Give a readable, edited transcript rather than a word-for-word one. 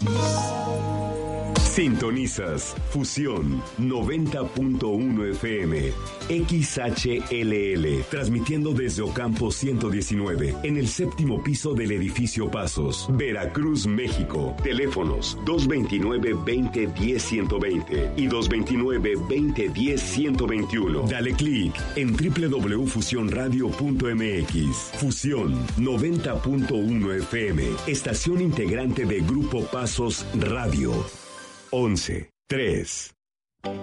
Sintonizas Fusión 90.1 FM, XHLL, transmitiendo desde Ocampo 119, en el séptimo piso del edificio Pasos, Veracruz, México. Teléfonos 229-2010-120 y 229-2010-121. Dale clic en www.fusionradio.mx. Fusión 90.1 FM, estación integrante de Grupo Pasos Radio. 11, 3,